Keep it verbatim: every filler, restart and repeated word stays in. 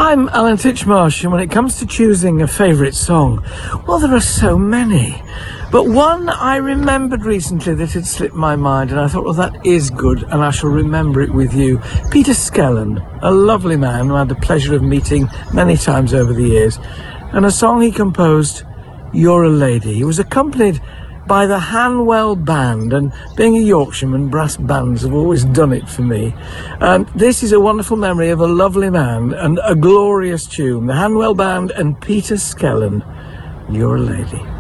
I'm Alan Titchmarsh, and when it comes to choosing a favourite song, well, there are so many. But one I remembered recently that had slipped my mind, and I thought, well, that is good, and I shall remember it with you. Peter Skellern, a lovely man who I had the pleasure of meeting many times over the years, and a song he composed, You're a Lady. He was accompanied by the Hanwell Band, and being a Yorkshireman, brass bands have always done it for me. And this is a wonderful memory of a lovely man and a glorious tune. The Hanwell Band and Peter Skellern, You're a Lady.